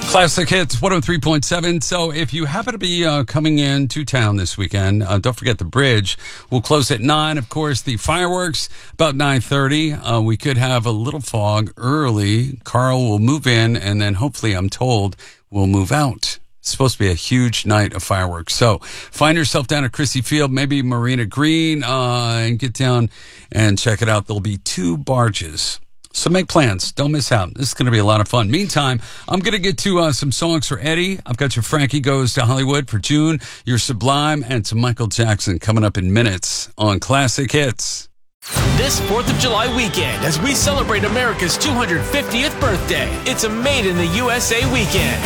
Classic Hits 103.7. So if you happen to be coming into town this weekend, don't forget the bridge will close at 9. Of course, the fireworks about 9:30. We could have a little fog early. Carl will move in, and then hopefully, I'm told, we'll move out. It's supposed to be a huge night of fireworks. So find yourself down at Chrissy Field, maybe Marina Green, and get down and check it out. There'll be 2 barges. So make plans. Don't miss out. This is going to be a lot of fun. Meantime, I'm going to get to some songs for Eddie. I've got your Frankie Goes to Hollywood for June, your Sublime, and some Michael Jackson coming up in minutes on Classic Hits. This 4th of July weekend, as we celebrate America's 250th birthday, it's a Made in the USA weekend.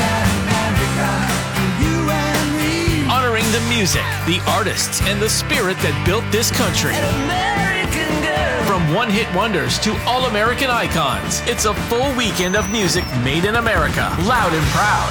Honoring the music, the artists, and the spirit that built this country. From one-hit wonders to all-American icons, it's a full weekend of music made in America, loud and proud.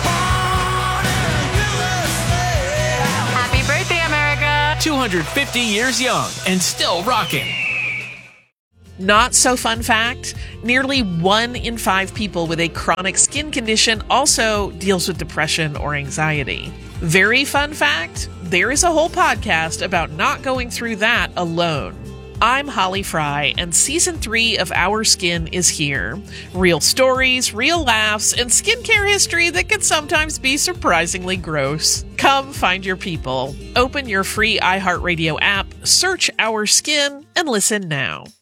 Happy birthday, America! 250 years young and still rocking. Not so fun fact, nearly 1 in 5 people with a chronic skin condition also deals with depression or anxiety. Very fun fact, there is a whole podcast about not going through that alone. I'm Holly Fry, and Season 3 of Our Skin is here. Real stories, real laughs, and skincare history that can sometimes be surprisingly gross. Come find your people. Open your free iHeartRadio app, search Our Skin, and listen now.